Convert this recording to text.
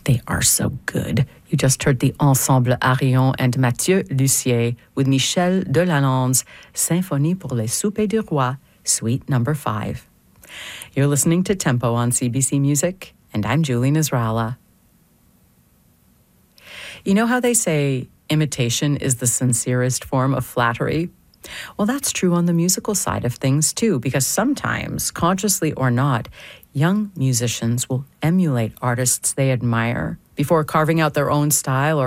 They are so good. You just heard the Ensemble Arion and Mathieu Lussier with Michel Delalande's Symphonie pour les soupers du roi, Suite No. 5. You're listening to Tempo on CBC Music, and I'm Julie Nasrallah. You know how they say imitation is the sincerest form of flattery? Well, that's true on the musical side of things, too, because sometimes, consciously or not, young musicians will emulate artists they admire before carving out their own style or